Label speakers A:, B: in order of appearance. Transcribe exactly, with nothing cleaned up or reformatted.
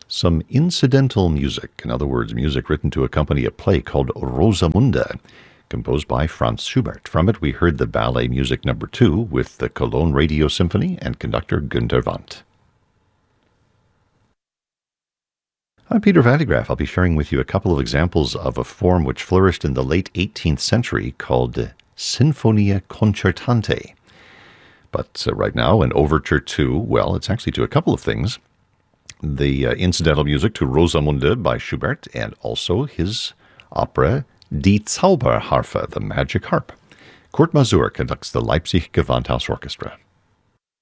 A: Some incidental music, in other words, music written to accompany a play called Rosamunde, composed by Franz Schubert. From it, we heard the ballet music number two with the Cologne Radio Symphony and conductor Günter Wandt. I'm Peter Van de Graaff. I'll be sharing with you a couple of examples of a form which flourished in the late eighteenth century called Sinfonia Concertante. But uh, right now, an overture to, well, it's actually to a couple of things. The uh, incidental music to Rosamunde by Schubert, and also his opera Die Zauberharfe, the Magic Harp. Kurt Masur conducts the Leipzig Gewandhausorchestra.